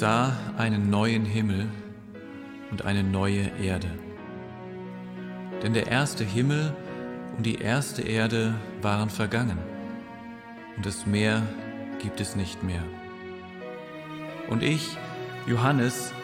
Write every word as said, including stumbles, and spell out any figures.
sah einen neuen Himmel und eine neue Erde. Denn der erste Himmel und die erste Erde waren vergangen, und das Meer gibt es nicht mehr. Und ich, Johannes,